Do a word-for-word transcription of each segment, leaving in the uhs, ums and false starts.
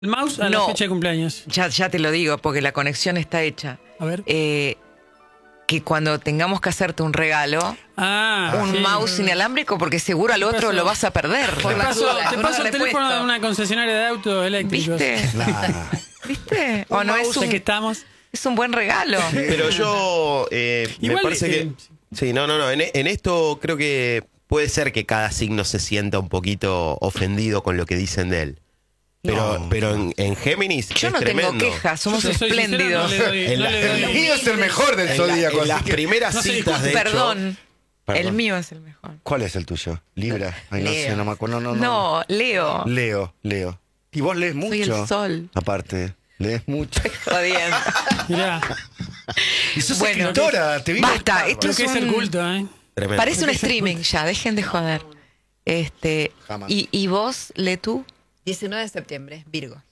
El mouse a No. la fecha de cumpleaños. Ya, ya te lo digo, porque la conexión está hecha. A ver. Eh, que cuando tengamos que hacerte un regalo, Ah, un sí. mouse inalámbrico, porque seguro al otro pasó? lo vas a perder. Te Por las paso, dudas, te por paso no el teléfono repuesto. de una concesionaria de autos eléctricos. ¿Viste? Nah. ¿Viste? O Un no, es mouse, un, ya que estamos. es un buen regalo. Pero yo eh, me Igual, parece eh, que... Sí, no, no, no. En, en esto creo que puede ser que cada signo se sienta un poquito ofendido con lo que dicen de él. Pero, No. pero en, en Géminis Yo es no tremendo. tengo quejas, somos Yo soy sincero, espléndidos. no le doy- En no la- le doy- El mío es el mejor del En, la- zodíaco. en las así que- primeras no se citas, de hecho... Perdón, Perdón. el mío es el mejor. ¿Cuál es el tuyo? Libra. Ay, no Leo. sé, no me acuerdo. No, no, No, Leo. Leo, Leo. Y vos lees mucho. Soy el sol. Aparte, lees mucho. Jodiendo. Mirá, Y sos Bueno, escritora, te vi. basta, gustado. esto lo es que es el un- culto, ¿eh? Tremendo. Parece un streaming ya, dejen de joder. Este, Jamás. y, y vos, Letu, diecinueve de septiembre, Virgo.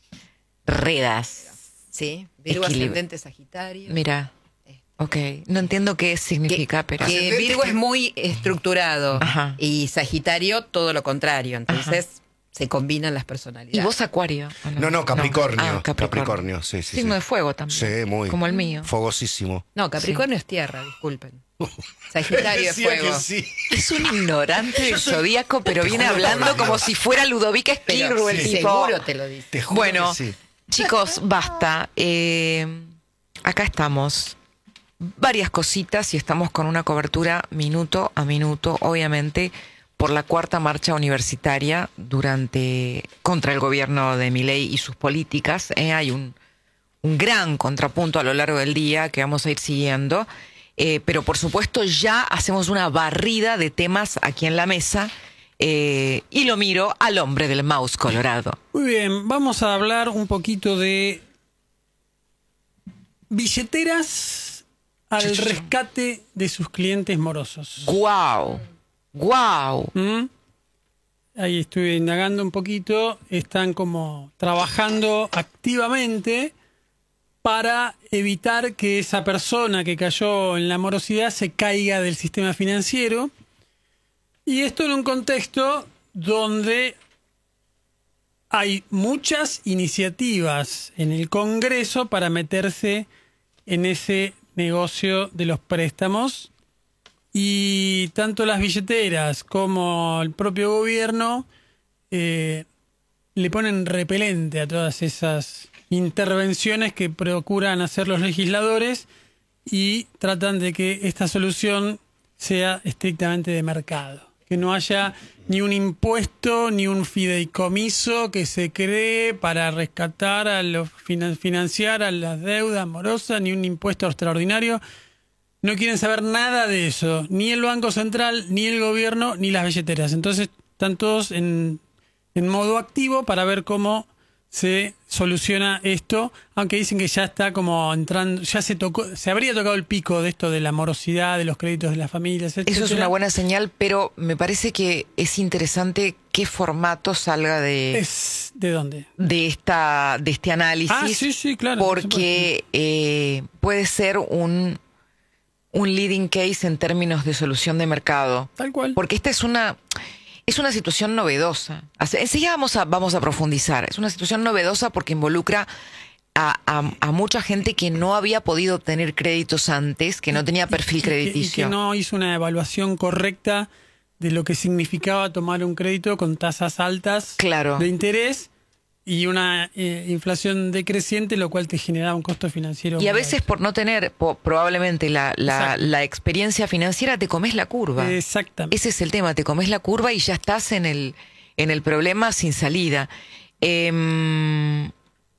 redas. Sí, Virgo Equilibrio. ascendente Sagitario. Mira, ok, no entiendo qué significa, pero... Que Virgo es muy estructurado Ajá. y Sagitario todo lo contrario. Entonces se combinan las personalidades. ¿Y vos Acuario? ¿o No, no, Capricornio. Ah, Capricornio. Capricornio, sí, sí. Signo sí. de fuego también. Sí, muy. Como el mío. Fogosísimo. No, Capricornio es tierra, disculpen. Sagitario es Decía fuego. que sí. Es un ignorante del zodíaco, pero viene hablando como si fuera Ludovica Pero Stilru, el sí, tipo. seguro te lo dice. Te juro Bueno, que sí. chicos, basta. Eh, acá estamos. Varias cositas y estamos con una cobertura minuto a minuto, obviamente, por la cuarta marcha universitaria durante contra el gobierno de Milei y sus políticas. Eh, hay un, un gran contrapunto a lo largo del día que vamos a ir siguiendo. Eh, pero por supuesto ya hacemos una barrida de temas aquí en la mesa eh, y lo miro al hombre del mouse colorado. Muy bien, vamos a hablar un poquito de billeteras al rescate de sus clientes morosos. ¡Guau! ¡Guau! ¿Mm? Ahí estuve indagando un poquito, están como trabajando activamente para evitar que esa persona que cayó en la morosidad se caiga del sistema financiero. Y esto en un contexto donde hay muchas iniciativas en el Congreso para meterse en ese negocio de los préstamos. Y tanto las billeteras como el propio gobierno eh, le ponen repelente a todas esas intervenciones que procuran hacer los legisladores y tratan de que esta solución sea estrictamente de mercado. Que no haya ni un impuesto ni un fideicomiso que se cree para rescatar a los finan- financiar a las deudas morosas, ni un impuesto extraordinario. No quieren saber nada de eso, ni el Banco Central, ni el gobierno, ni las billeteras. Entonces están todos en, en modo activo para ver cómo se soluciona esto, aunque dicen que ya está como entrando, ya se tocó, se habría tocado el pico de esto de la morosidad, de los créditos de las familias, etcétera. Eso es una buena señal, pero me parece que es interesante qué formato salga de, ¿Es de dónde? de esta de este análisis. Ah, sí, sí, claro, por Porque eh, puede ser un, un leading case en términos de solución de mercado. Tal cual. Porque esta es una es una situación novedosa. Hace- Enseguida vamos a, vamos a profundizar. Es una situación novedosa porque involucra a, a- a mucha gente que no había podido obtener créditos antes, que no tenía perfil Y que- crediticio. Y que no hizo una evaluación correcta de lo que significaba tomar un crédito con tasas altas Claro. de interés y una eh, inflación decreciente, lo cual te generaba un costo financiero. Y a muy veces alto. por no tener po- probablemente la, la, Exacto. la experiencia financiera te comes la curva. Exactamente. Ese es el tema, te comes la curva y ya estás en el, en el problema sin salida. Eh,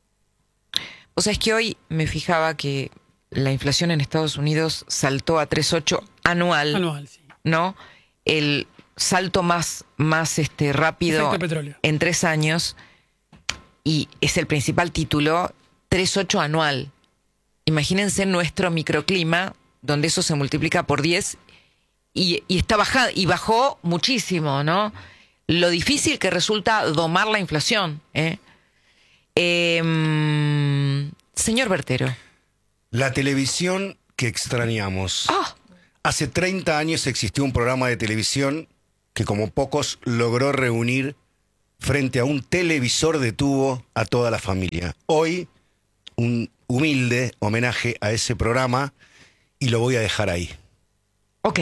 o sea, es que hoy me fijaba que la inflación en Estados Unidos saltó a tres coma ocho anual, Anual, sí. ¿no? El salto más, más este, rápido Efecto petróleo. en tres años y es el principal título, tres coma ocho anual. Imagínense nuestro microclima, donde eso se multiplica por diez y, y está bajando, y bajó muchísimo, ¿no? Lo difícil que resulta domar la inflación, ¿eh? Eh, señor Bertero. La televisión que extrañamos. ¡Ah! Hace treinta años existió un programa de televisión que como pocos logró reunir frente a un televisor de tubo a toda la familia. Hoy, un humilde homenaje a ese programa y lo voy a dejar ahí. Ok.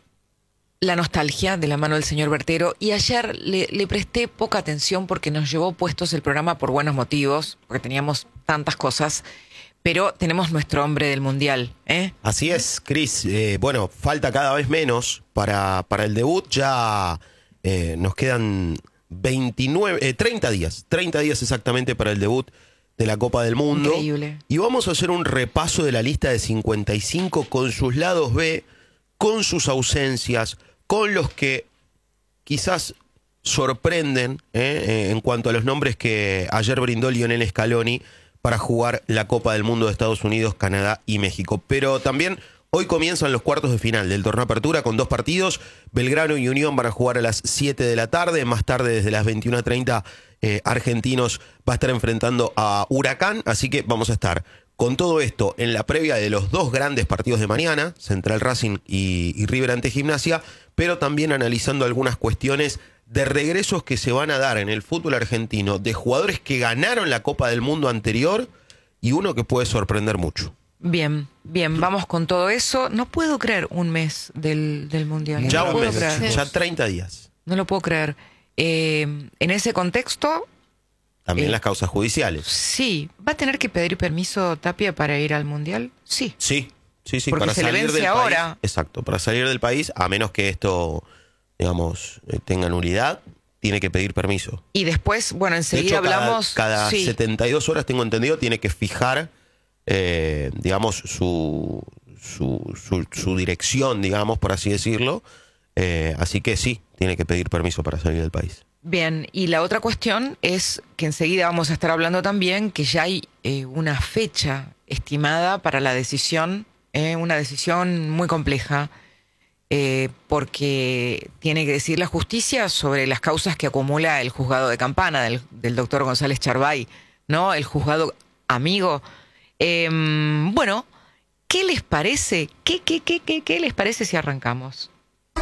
La nostalgia de la mano del señor Bertero. Y ayer le, le presté poca atención porque nos llevó puestos el programa por buenos motivos, porque teníamos tantas cosas, pero tenemos nuestro hombre del Mundial, ¿eh? Así es, Cris. Eh, bueno, falta cada vez menos para, para el debut. Ya eh, nos quedan veintinueve, eh, treinta días. treinta días exactamente para el debut de la Copa del Mundo. Increíble. Y vamos a hacer un repaso de la lista de cincuenta y cinco con sus lados B, con sus ausencias, con los que quizás sorprenden eh, eh, en cuanto a los nombres que ayer brindó Lionel Scaloni para jugar la Copa del Mundo de Estados Unidos, Canadá y México. Pero también hoy comienzan los cuartos de final del torneo Apertura con dos partidos. Belgrano y Unión van a jugar a las siete de la tarde. Más tarde, desde las veintiuna treinta, eh, Argentinos va a estar enfrentando a Huracán. Así que vamos a estar con todo esto en la previa de los dos grandes partidos de mañana, Central Racing y, y River ante Gimnasia, pero también analizando algunas cuestiones de regresos que se van a dar en el fútbol argentino, de jugadores que ganaron la Copa del Mundo anterior y uno que puede sorprender mucho. Bien, bien, vamos con todo eso. No puedo creer un mes del, del Mundial. Ya no un puedo mes, creer. ya treinta días. No lo puedo creer. Eh, en ese contexto, También Eh, las causas judiciales. sí. ¿Va a tener que pedir permiso Tapia para ir al Mundial? Sí. Sí, sí, sí. Porque para se le salir vence del ahora. país. Exacto, para salir del país, a menos que esto, digamos, eh, tenga nulidad, tiene que pedir permiso. Y después, bueno, De enseguida hecho, cada, hablamos... cada sí. setenta y dos horas, tengo entendido, tiene que fijar, eh, digamos, su, su, su, su dirección, digamos, por así decirlo. Eh, así que sí, tiene que pedir permiso para salir del país. Bien, y la otra cuestión es que enseguida vamos a estar hablando también que ya hay eh, una fecha estimada para la decisión, eh, una decisión muy compleja, eh, porque tiene que decir la justicia sobre las causas que acumula el juzgado de Campana del, del doctor González Charbay, ¿no? El juzgado amigo. Eh, bueno, ¿qué les parece? ¿Qué, qué, qué, qué, qué les parece si arrancamos?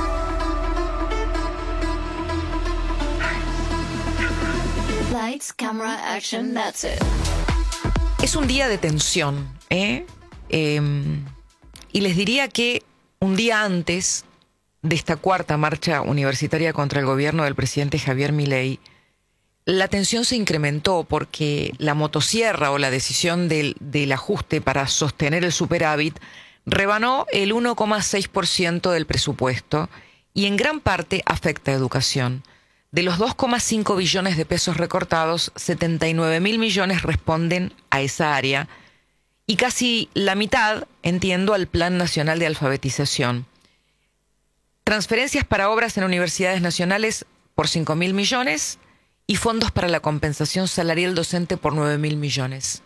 Lights, camera, action, that's it. Es un día de tensión, ¿eh? Eh, y les diría que un día antes de esta cuarta marcha universitaria contra el gobierno del presidente Javier Milei, la tensión se incrementó porque la motosierra o la decisión del, del ajuste para sostener el superávit rebanó el uno coma seis por ciento del presupuesto y en gran parte afecta a educación. De los dos coma cinco billones de pesos recortados, setenta y nueve mil millones responden a esa área y casi la mitad, entiendo, al Plan Nacional de Alfabetización. Transferencias para obras en universidades nacionales por cinco mil millones y fondos para la compensación salarial docente por nueve mil millones.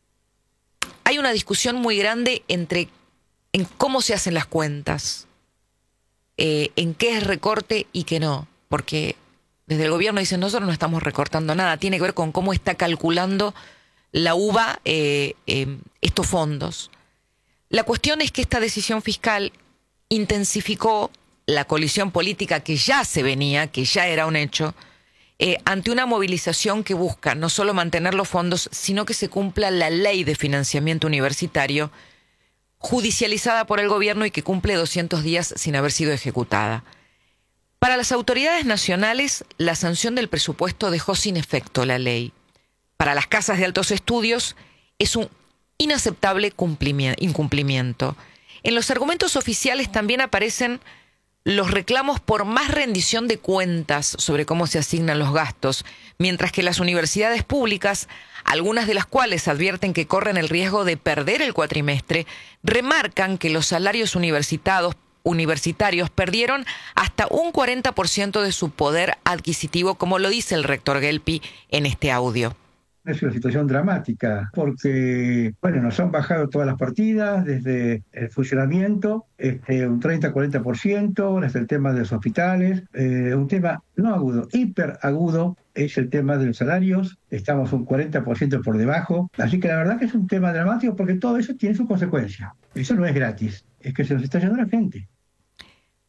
Hay una discusión muy grande entre en cómo se hacen las cuentas, eh, en qué es recorte y qué no, porque desde el gobierno dicen, nosotros no estamos recortando nada, tiene que ver con cómo está calculando la U B A eh, eh, estos fondos. La cuestión es que esta decisión fiscal intensificó la colisión política que ya se venía, que ya era un hecho, eh, ante una movilización que busca no solo mantener los fondos, sino que se cumpla la ley de financiamiento universitario, judicializada por el gobierno y que cumple doscientos días sin haber sido ejecutada. Para las autoridades nacionales, la sanción del presupuesto dejó sin efecto la ley. Para las casas de altos estudios, es un inaceptable incumplimiento. En los argumentos oficiales también aparecen los reclamos por más rendición de cuentas sobre cómo se asignan los gastos, mientras que las universidades públicas, algunas de las cuales advierten que corren el riesgo de perder el cuatrimestre, remarcan que los salarios universitarios universitarios perdieron hasta un cuarenta por ciento de su poder adquisitivo, como lo dice el rector Gelpi en este audio. Es una situación dramática porque, bueno, nos han bajado todas las partidas desde el funcionamiento, este, un treinta a cuarenta por ciento, desde el tema de los hospitales, eh, un tema no agudo, hiperagudo es el tema de los salarios, estamos un cuarenta por ciento por debajo, así que la verdad que es un tema dramático porque todo eso tiene su consecuencia. Eso no es gratis, es que se nos está yendo la gente.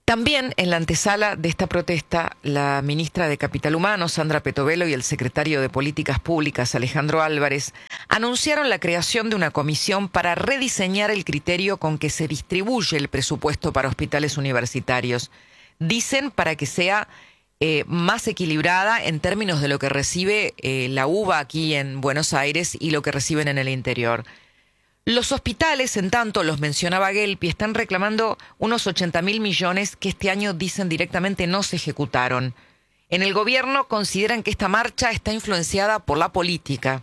También en la antesala de esta protesta, la ministra de Capital Humano, Sandra Petovelo, y el secretario de Políticas Públicas, Alejandro Álvarez, anunciaron la creación de una comisión para rediseñar el criterio con que se distribuye el presupuesto para hospitales universitarios. Dicen para que sea eh, más equilibrada en términos de lo que recibe eh, la U B A aquí en Buenos Aires y lo que reciben en el interior. Los hospitales, en tanto, los mencionaba Gelpi, están reclamando unos ochenta mil millones que este año dicen directamente no se ejecutaron. En el gobierno consideran que esta marcha está influenciada por la política.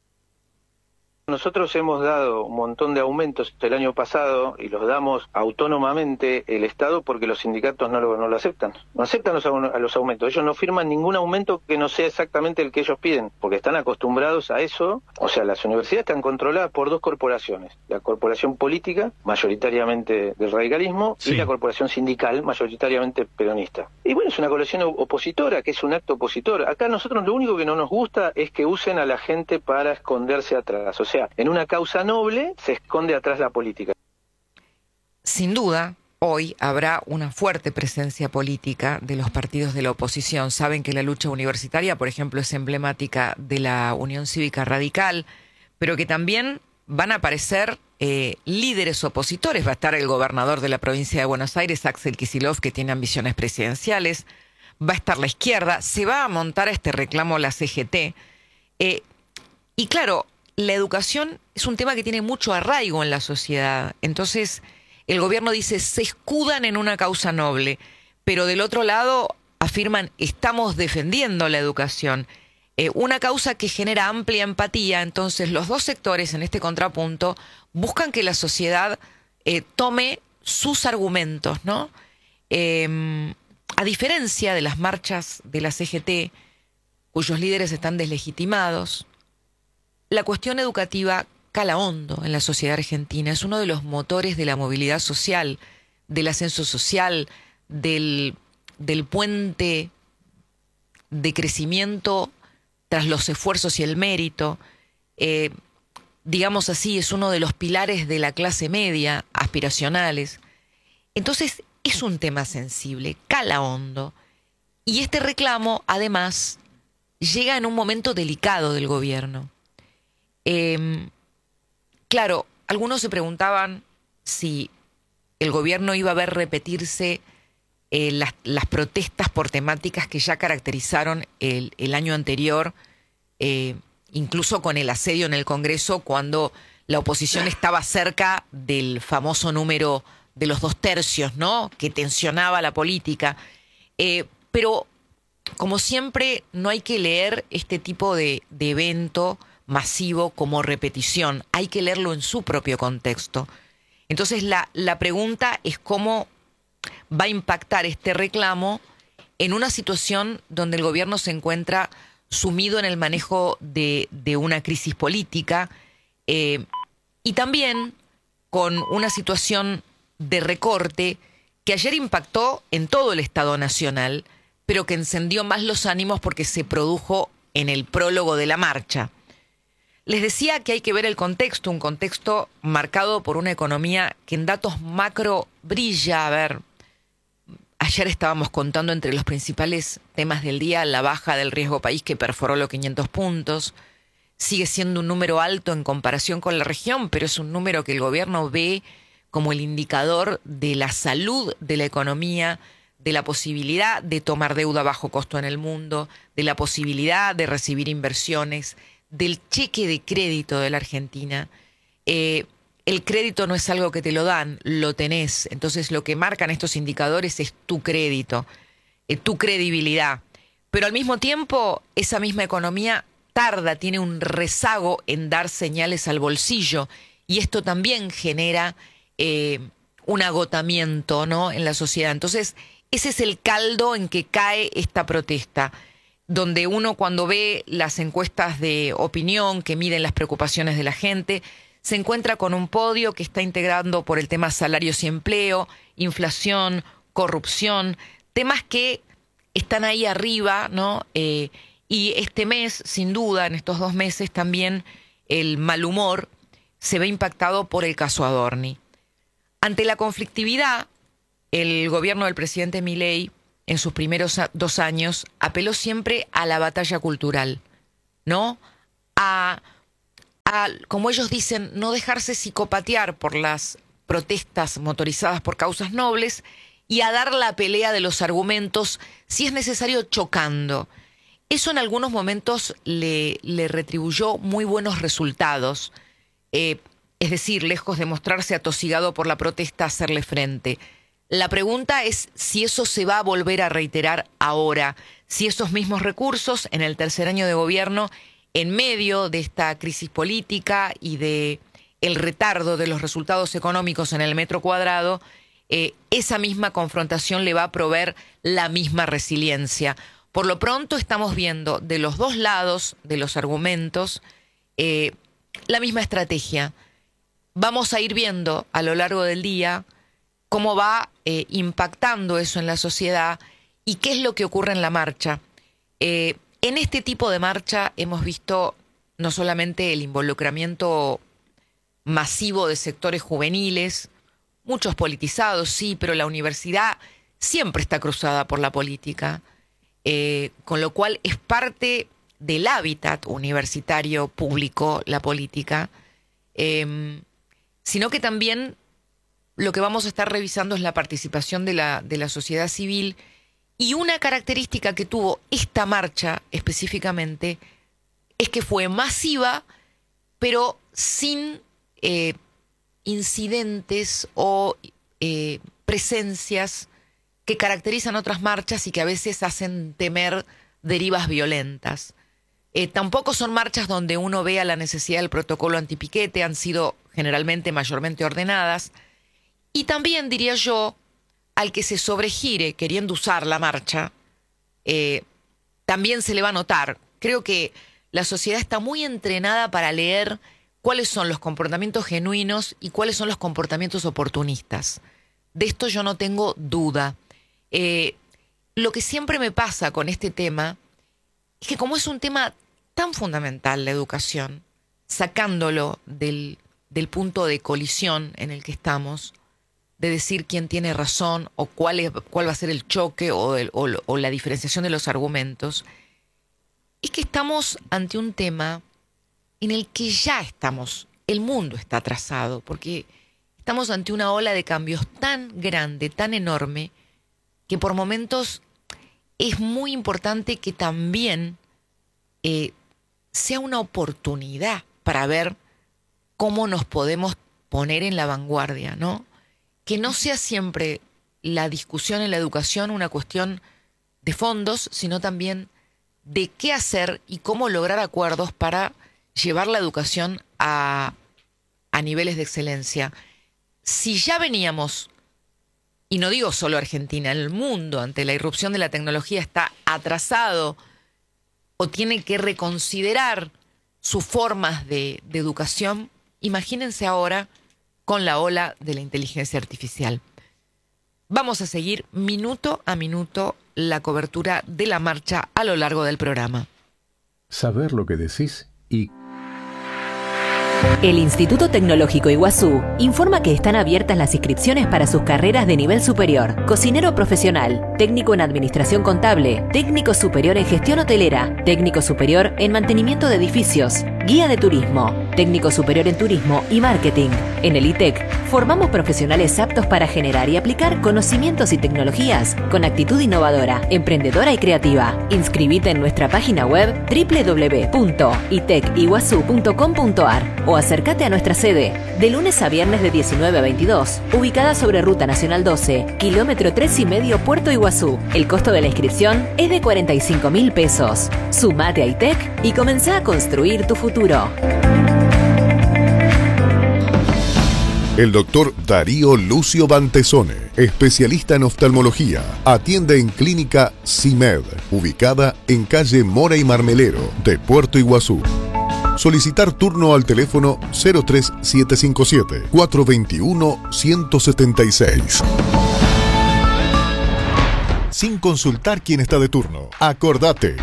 Nosotros hemos dado un montón de aumentos el año pasado y los damos autónomamente el Estado porque los sindicatos no lo, no lo aceptan. No aceptan los, a los aumentos. Ellos no firman ningún aumento que no sea exactamente el que ellos piden, porque están acostumbrados a eso. O sea, las universidades están controladas por dos corporaciones. La corporación política, mayoritariamente del radicalismo, sí, y la corporación sindical, mayoritariamente peronista. Y bueno, es una coalición opositora, que es un acto opositor. Acá nosotros lo único que no nos gusta es que usen a la gente para esconderse atrás. O sea, en una causa noble se esconde atrás la política. Sin duda, hoy habrá una fuerte presencia política de los partidos de la oposición. Saben que la lucha universitaria, por ejemplo, es emblemática de la Unión Cívica Radical, pero que también van a aparecer eh, líderes opositores. Va a estar el gobernador de la provincia de Buenos Aires, Axel Kicillof, que tiene ambiciones presidenciales. Va a estar la izquierda. Se va a montar este reclamo la C G T. Eh, y claro, la educación es un tema que tiene mucho arraigo en la sociedad. Entonces, el gobierno dice, se escudan en una causa noble, pero del otro lado afirman, estamos defendiendo la educación. Eh, una causa que genera amplia empatía. Entonces, los dos sectores en este contrapunto buscan que la sociedad eh, tome sus argumentos, ¿no? Eh, a diferencia de las marchas de la C G T, cuyos líderes están deslegitimados, la cuestión educativa cala hondo en la sociedad argentina. Es uno de los motores de la movilidad social, del ascenso social, del, del puente de crecimiento tras los esfuerzos y el mérito. Eh, digamos así, es uno de los pilares de la clase media, aspiracionales. Entonces, es un tema sensible, cala hondo. Y este reclamo, además, llega en un momento delicado del gobierno. Eh, claro, algunos se preguntaban si el gobierno iba a ver repetirse eh, las, las protestas por temáticas que ya caracterizaron el, el año anterior, eh, incluso con el asedio en el Congreso, cuando la oposición estaba cerca del famoso número de los dos tercios, ¿no?, que tensionaba la política. Eh, pero, como siempre, no hay que leer este tipo de, de evento masivo como repetición, hay que leerlo en su propio contexto. Entonces la, la pregunta es cómo va a impactar este reclamo en una situación donde el gobierno se encuentra sumido en el manejo de, de una crisis política eh, y también con una situación de recorte que ayer impactó en todo el Estado Nacional, pero que encendió más los ánimos porque se produjo en el prólogo de la marcha. Les decía que hay que ver el contexto, un contexto marcado por una economía que en datos macro brilla. A ver, ayer estábamos contando entre los principales temas del día la baja del riesgo país que perforó los quinientos puntos. Sigue siendo un número alto en comparación con la región, pero es un número que el gobierno ve como el indicador de la salud de la economía, de la posibilidad de tomar deuda a bajo costo en el mundo, de la posibilidad de recibir inversiones, del cheque de crédito de la Argentina. Eh, el crédito no es algo que te lo dan, lo tenés. Entonces lo que marcan estos indicadores es tu crédito, eh, tu credibilidad. Pero al mismo tiempo, esa misma economía tarda, tiene un rezago en dar señales al bolsillo. Y esto también genera eh, un agotamiento, ¿no?, en la sociedad. Entonces, ese es el caldo en que cae esta protesta, donde uno, cuando ve las encuestas de opinión que miden las preocupaciones de la gente, se encuentra con un podio que está integrando por el tema salarios y empleo, inflación, corrupción, temas que están ahí arriba, ¿no? Eh, y este mes, sin duda, en estos dos meses también, el mal humor se ve impactado por el caso Adorni. Ante la conflictividad, el gobierno del presidente Milei, en sus primeros dos años, apeló siempre a la batalla cultural, ¿no? A, a, como ellos dicen, no dejarse psicopatear por las protestas motorizadas por causas nobles y a dar la pelea de los argumentos, si es necesario, chocando. Eso en algunos momentos le, le retribuyó muy buenos resultados. Eh, es decir, lejos de mostrarse atosigado por la protesta, hacerle frente. La pregunta es si eso se va a volver a reiterar ahora, si esos mismos recursos en el tercer año de gobierno, en medio de esta crisis política y de el retardo de los resultados económicos en el metro cuadrado, eh, esa misma confrontación le va a proveer la misma resiliencia. Por lo pronto estamos viendo de los dos lados de los argumentos eh, la misma estrategia. Vamos a ir viendo a lo largo del día cómo va eh, impactando eso en la sociedad y qué es lo que ocurre en la marcha. Eh, en este tipo de marcha hemos visto no solamente el involucramiento masivo de sectores juveniles, muchos politizados, sí, pero la universidad siempre está cruzada por la política, eh, con lo cual es parte del hábitat universitario público, la política, eh, sino que también lo que vamos a estar revisando es la participación de la, de la sociedad civil, y una característica que tuvo esta marcha específicamente es que fue masiva, pero sin eh, incidentes o eh, presencias que caracterizan otras marchas y que a veces hacen temer derivas violentas. Eh, tampoco son marchas donde uno vea la necesidad del protocolo antipiquete, han sido generalmente mayormente ordenadas. Y también, diría yo, al que se sobregire queriendo usar la marcha, eh, también se le va a notar. Creo que la sociedad está muy entrenada para leer cuáles son los comportamientos genuinos y cuáles son los comportamientos oportunistas. De esto yo no tengo duda. Eh, lo que siempre me pasa con este tema es que como es un tema tan fundamental, la educación, sacándolo del, del punto de colisión en el que estamos, de decir quién tiene razón o cuál, es, cuál va a ser el choque o, el, o, o la diferenciación de los argumentos, es que estamos ante un tema en el que ya estamos, el mundo está atrasado, porque estamos ante una ola de cambios tan grande, tan enorme, que por momentos es muy importante que también eh, sea una oportunidad para ver cómo nos podemos poner en la vanguardia, ¿no? Que no sea siempre la discusión en la educación una cuestión de fondos, sino también de qué hacer y cómo lograr acuerdos para llevar la educación a, a niveles de excelencia. Si ya veníamos, y no digo solo Argentina, el mundo ante la irrupción de la tecnología está atrasado o tiene que reconsiderar sus formas de, de educación, imagínense ahora con la ola de la inteligencia artificial. Vamos a seguir minuto a minuto la cobertura de la marcha a lo largo del programa. Saber lo que decís y... El Instituto Tecnológico Iguazú informa que están abiertas las inscripciones para sus carreras de nivel superior: cocinero profesional, técnico en administración contable, técnico superior en gestión hotelera, técnico superior en mantenimiento de edificios, guía de turismo, técnico superior en turismo y marketing. En el I T E C formamos profesionales aptos para generar y aplicar conocimientos y tecnologías con actitud innovadora, emprendedora y creativa. Inscribite en nuestra página web doble u doble u doble u punto i t e c iguazú punto com punto a r o acércate a nuestra sede de lunes a viernes de diecinueve a veintidós, ubicada sobre Ruta Nacional doce, kilómetro tres y medio, Puerto Iguazú. El costo de la inscripción es de cuarenta y cinco mil pesos. Sumate a I T E C y comenzá a construir tu futuro. El doctor Darío Lucio Bantesone, especialista en oftalmología, atiende en Clínica CIMED, ubicada en calle Mora y Marmelero de Puerto Iguazú. Solicitar turno al teléfono cero tres siete cinco siete, cuatro dos uno, uno siete seis. Sin consultar quién está de turno. Acordate.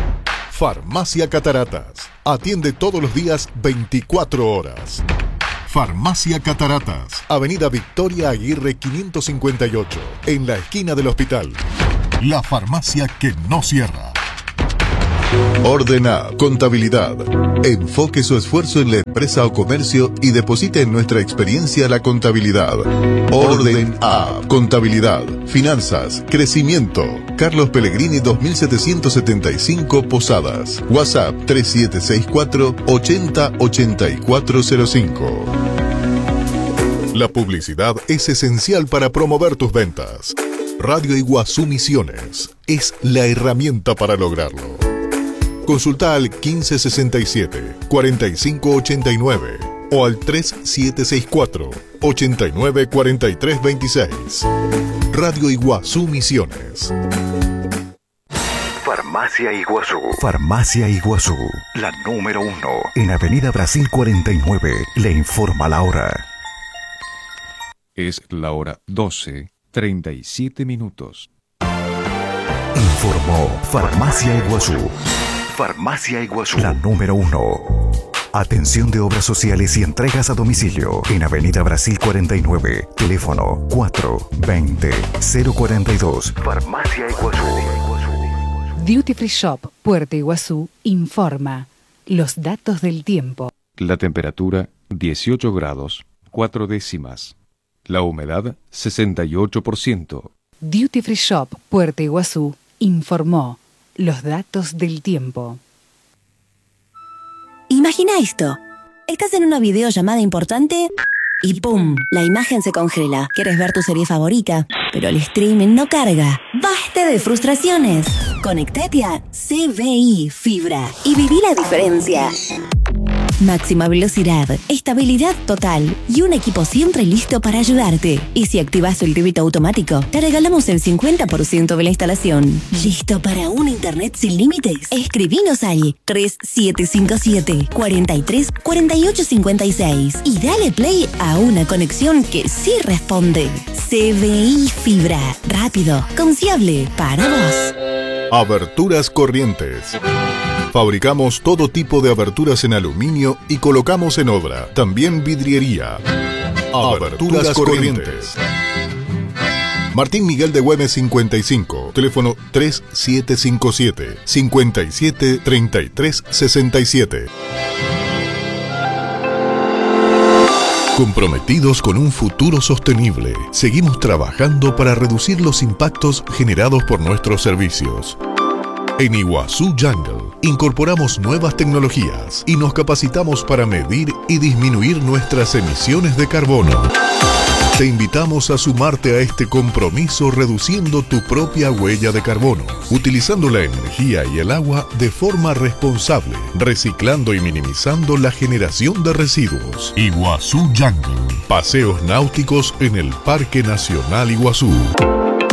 Farmacia Cataratas. Atiende todos los días veinticuatro horas. Farmacia Cataratas, Avenida Victoria Aguirre quinientos cincuenta y ocho, en la esquina del hospital. La farmacia que no cierra. Ordena Contabilidad. Enfoque su esfuerzo en la empresa o comercio y deposite en nuestra experiencia la contabilidad. Orden A. Contabilidad, finanzas, crecimiento. Carlos Pellegrini dos mil setecientos setenta y cinco Posadas. WhatsApp tres siete seis cuatro, ochenta, ochenta y cuatro cero cinco. La publicidad es esencial para promover tus ventas. Radio Iguazú Misiones es la herramienta para lograrlo. Consulta al quince sesenta y siete, cuarenta y cinco ochenta y nueve o al tres siete seis cuatro, ochenta y nueve cuarenta y tres veintiséis. Radio Iguazú Misiones. Farmacia Iguazú. Farmacia Iguazú, la número uno en Avenida Brasil cuarenta y nueve. Le informa la hora. Es la hora doce, treinta y siete minutos. Informó Farmacia Iguazú. Farmacia Iguazú, la número uno. Atención de obras sociales y entregas a domicilio en Avenida Brasil cuarenta y nueve. Teléfono cuatro veinte, cero cuarenta y dos. Farmacia Iguazú. Duty Free Shop Puerto Iguazú informa los datos del tiempo. La temperatura dieciocho grados, cuatro décimas. La humedad sesenta y ocho por ciento. Duty Free Shop Puerto Iguazú informó los datos del tiempo. Imagina esto. Estás en una videollamada importante y ¡pum! La imagen se congela. Quieres ver tu serie favorita, pero el streaming no carga. ¡Basta de frustraciones! Conectate a C B I Fibra y viví la diferencia. Máxima velocidad, estabilidad total y un equipo siempre listo para ayudarte. Y si activas el débito automático, te regalamos el cincuenta por ciento de la instalación. ¿Listo para un internet sin límites? Escribinos al tres siete cinco siete, cuatro tres, cuatro ocho cinco seis y dale play a una conexión que sí responde. C B I Fibra, rápido, confiable, para vos. Aberturas Corrientes. Fabricamos todo tipo de aberturas en aluminio y colocamos en obra. También vidriería. Aberturas Corrientes. Martín Miguel de Güemes cincuenta y cinco. Teléfono tres siete cinco siete, cinco siete, tres tres seis siete. Comprometidos con un futuro sostenible, seguimos trabajando para reducir los impactos generados por nuestros servicios. En Iguazú Jungle incorporamos nuevas tecnologías y nos capacitamos para medir y disminuir nuestras emisiones de carbono. Te invitamos a sumarte a este compromiso reduciendo tu propia huella de carbono, utilizando la energía y el agua de forma responsable, reciclando y minimizando la generación de residuos. Iguazú Jungle, paseos náuticos en el Parque Nacional Iguazú.